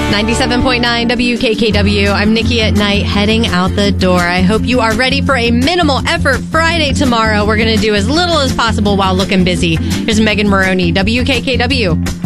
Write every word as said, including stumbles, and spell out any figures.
ninety-seven point nine W K K W. I'm Nikki at night, heading out the door. I hope you are ready for a minimal effort Friday tomorrow. We're going to do as little as possible while looking busy. Here's Megan Maroney, W K K W.